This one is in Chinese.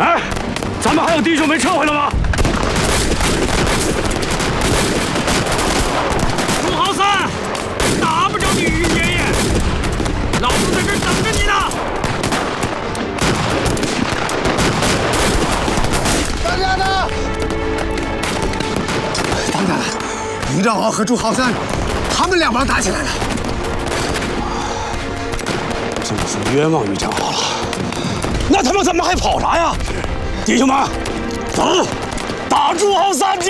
哎，咱们还有弟兄没撤回来吗？ 朱豪三，打不着你于爷爷，老子在这儿等着你呢。 当家的，当家的，于兆豪和朱豪三，他们两帮打起来了。 真是冤枉于兆豪了。那他们怎么还跑啥呀？弟兄们，走，打朱豪三去！